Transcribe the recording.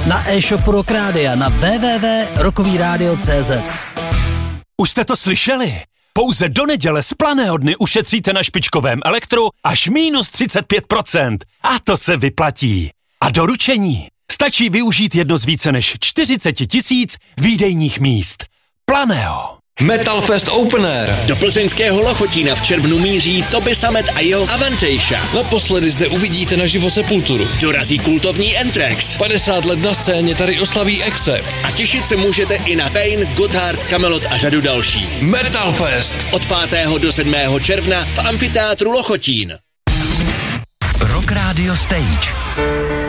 na e-shopu Rock Rádia na www.rockovyradio.cz. Už jste to slyšeli? Pouze do neděle z Planého dny ušetříte na špičkovém elektru až minus 35%. A to se vyplatí. A doručení. Stačí využít jedno z více než 40 000 výdejních míst. Planého. Metal Fest Open Air. Do plzeňského Lochotína v červnu míří Toby Sammet a jeho Avantasia. Naposledy zde uvidíte naživo Sepulturu. Dorazí kultovní Anthrax. 50 let na scéně tady oslaví Accept. A těšit se můžete i na Pain, Gotthard, Kamelot a řadu dalších. Metal Fest. Od 5. do 7. června v amfiteátru Lochotín. Rock Radio Stage.